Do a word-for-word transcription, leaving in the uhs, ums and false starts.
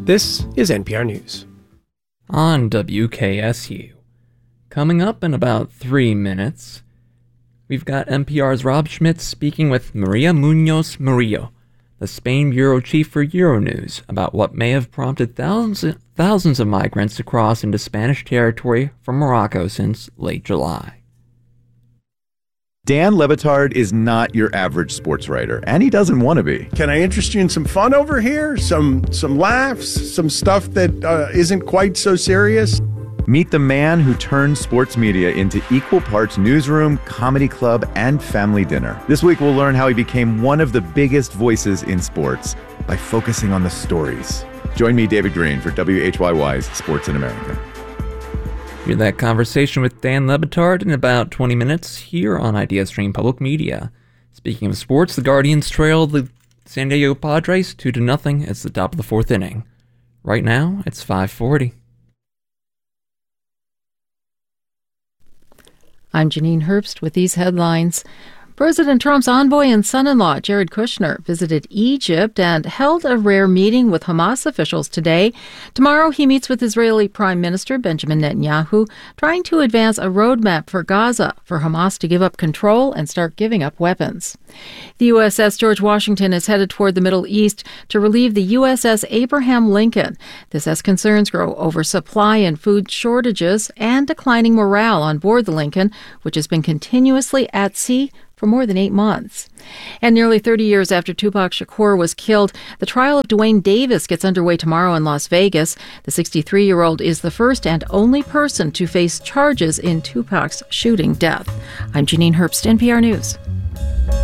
This is N P R News. On W K S U. Coming up in about three minutes, we've got N P R's Rob Schmitz speaking with Maria Munoz Murillo, the Spain bureau chief for Euronews, about what may have prompted thousands, thousands of migrants to cross into Spanish territory from Morocco since late July. Dan Le Batard is not your average sports writer, and he doesn't want to be. Can I interest you in some fun over here? Some some laughs? Some stuff that uh, isn't quite so serious? Meet the man who turned sports media into equal parts newsroom, comedy club, and family dinner. This week we'll learn how he became one of the biggest voices in sports by focusing on the stories. Join me, David Green, for W H Y Y's Sports in America. Hear that conversation with Dan Le Batard in about twenty minutes here on IdeaStream Public Media. Speaking of sports, the Guardians trail the San Diego Padres two to nothing. It's the top of the fourth inning. Right now, it's five forty. I'm Janine Herbst with these headlines. President Trump's envoy and son-in-law, Jared Kushner, visited Egypt and held a rare meeting with Hamas officials today. Tomorrow, he meets with Israeli Prime Minister Benjamin Netanyahu, trying to advance a roadmap for Gaza for Hamas to give up control and start giving up weapons. The U S S George Washington is headed toward the Middle East to relieve the U S S Abraham Lincoln. This as concerns grow over supply and food shortages and declining morale on board the Lincoln, which has been continuously at sea for more than eight months. And nearly thirty years after Tupac Shakur was killed, the trial of Duane Davis gets underway tomorrow in Las Vegas. The sixty-three-year-old is the first and only person to face charges in Tupac's shooting death. I'm Janine Herbst, N P R News.